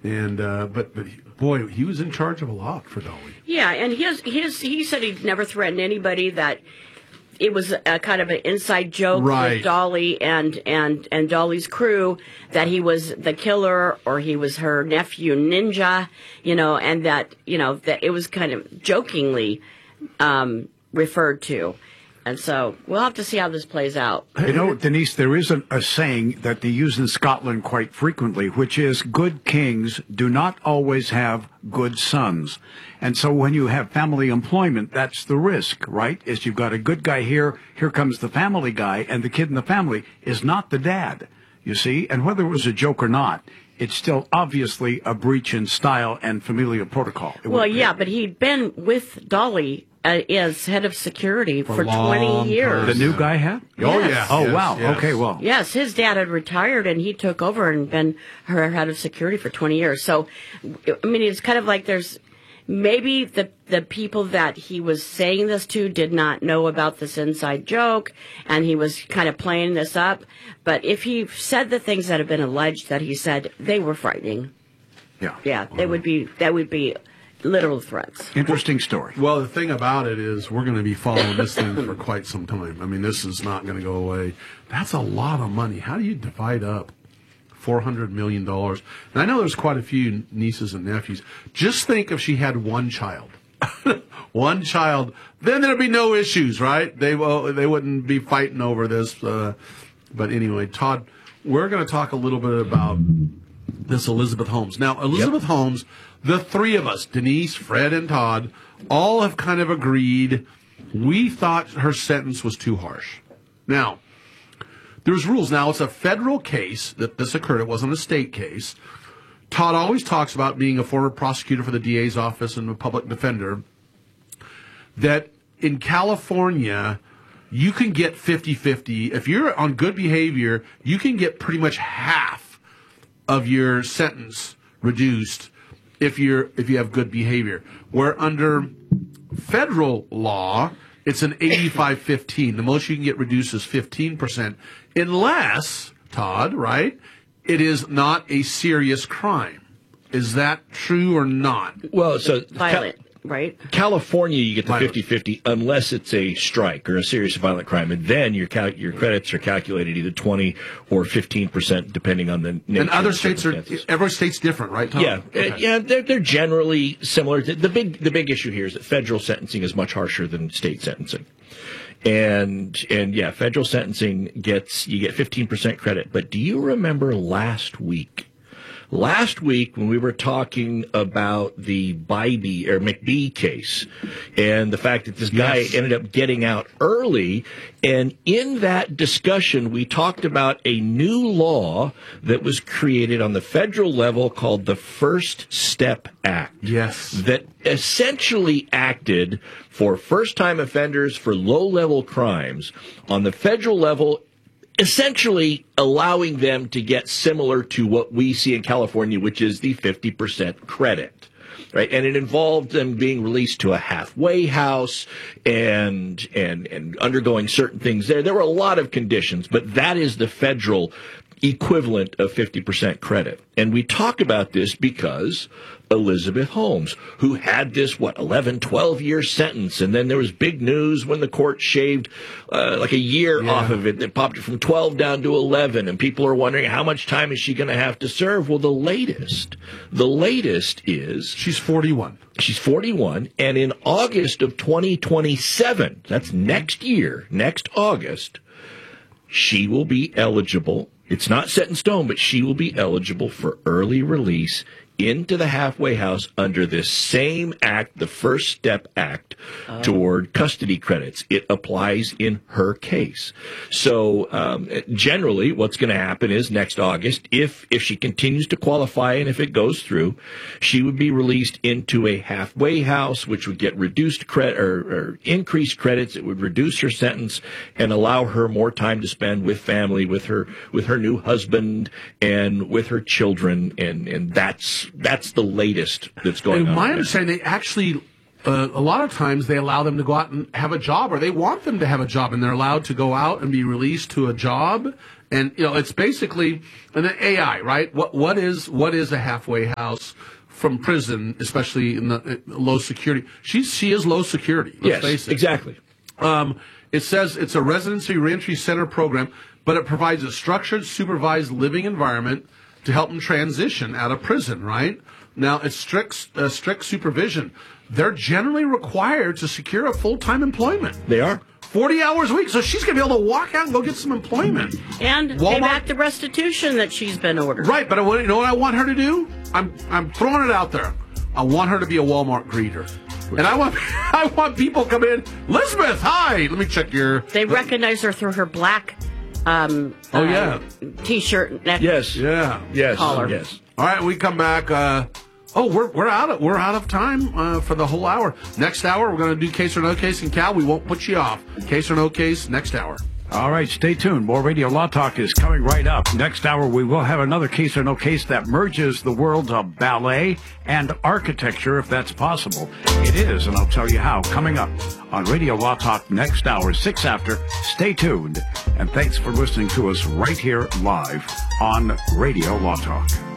And but boy, he was in charge of a lot for Dolly. Yeah, and he said he'd never threatened anybody, that it was a kind of an inside joke with Dolly and Dolly's crew, that he was the killer or he was her nephew Ninja, and that, that it was kind of jokingly referred to. And so we'll have to see how this plays out. Denise, there is a saying that they use in Scotland quite frequently, which is good kings do not always have good sons. And so when you have family employment, that's the risk, right? Is you've got a good guy here comes the family guy, and the kid in the family is not the dad, you see? And whether it was a joke or not, it's still obviously a breach in style and familial protocol. Well, yeah, but he'd been with Dolly as head of security for 20 years. The new guy had? Oh, yeah. Oh, yes, wow. Yes. Okay, well. Yes, his dad had retired, and he took over and been her head of security for 20 years. So, I mean, it's kind of like there's maybe the people that he was saying this to did not know about this inside joke, and he was kind of playing this up. But if he said the things that have been alleged that he said, they were frightening. Yeah. Yeah, that would be literal threats. Interesting story. Well, the thing about it is we're going to be following this thing for quite some time. I mean, this is not going to go away. That's a lot of money. How do you divide up $400 million? And I know there's quite a few nieces and nephews. Just think if she had one child. One child, then there'd be no issues, right? They wouldn't be fighting over this. But anyway, Todd, we're going to talk a little bit about this Elizabeth Holmes. Now, Elizabeth Holmes, the three of us, Denise, Fred, and Todd, all have kind of agreed we thought her sentence was too harsh. Now, there's rules. Now, it's a federal case that this occurred. It wasn't a state case. Todd always talks about being a former prosecutor for the DA's office and a public defender, that in California, you can get 50-50. If you're on good behavior, you can get pretty much half of your sentence reduced if you have good behavior. Where under federal law, it's an 85-15. The most you can get reduced is 15%, unless, Todd, right, it is not a serious crime. Is that true or not? Well, so Violent, right? California, you get the 50-50 unless it's a strike or a serious violent crime, and then your credits are calculated either 20 or 15%, depending on the nature. And other states every state's different, right, Tom? Yeah, okay. They're generally similar. The big issue here is that federal sentencing is much harsher than state sentencing. And yeah, federal sentencing you get 15% credit. But do you remember last week when we were talking about the Bybee or McBee case and the fact that this guy ended up getting out early, and in that discussion we talked about a new law that was created on the federal level called the First Step Act. Yes. That essentially acted for first-time offenders for low-level crimes on the federal level, essentially allowing them to get similar to what we see in California, which is the 50% credit, right? And it involved them being released to a halfway house and undergoing certain things there. There were a lot of conditions, but that is the federal equivalent of 50% credit. And we talk about this because Elizabeth Holmes, who had this, 11, 12-year sentence, and then there was big news when the court shaved like a year off of it. It popped it from 12 down to 11, and people are wondering how much time is she going to have to serve? Well, the latest is... She's 41. She's 41, and in August of 2027, that's next year, next August, she will be eligible. It's not set in stone, but she will be eligible for early release into the halfway house under this same act, the First Step Act, toward custody credits. It applies in her case. So generally what's going to happen is next August, if she continues to qualify and if it goes through, she would be released into a halfway house, which would get reduced credit or increased credits. It would reduce her sentence and allow her more time to spend with family, with her new husband and with her children, and that's the latest that's going on. My understanding, they actually, a lot of times they allow them to go out and have a job, or they want them to have a job, and they're allowed to go out and be released to a job And it's basically an AI, right? What is a halfway house from prison, especially in the low security? She is low security. Let's face it. Exactly. It says it's a residency reentry center program, but it provides a structured, supervised living environment to help them transition out of prison, right? Now, it's strict supervision. They're generally required to secure a full-time employment. They are. 40 hours a week, so she's going to be able to walk out and go get some employment. And pay back the restitution that she's been ordered. Right, but you know what I want her to do? I'm throwing it out there. I want her to be a Walmart greeter. And I want people to come in. Elizabeth, hi. Let me check your... They recognize her through her black T-shirt neck. Yes. Yeah. Yes. Collar. Yes. All right, we come back. We're out of time for the whole hour. Next hour, we're going to do Case or No Case. And Cal, we won't put you off. Case or No Case, next hour. All right, stay tuned. More Radio Law Talk is coming right up. Next hour, we will have another Case or No Case that merges the worlds of ballet and architecture, if that's possible. It is, and I'll tell you how. Coming up on Radio Law Talk next hour, 6 after. Stay tuned. And thanks for listening to us right here live on Radio Law Talk.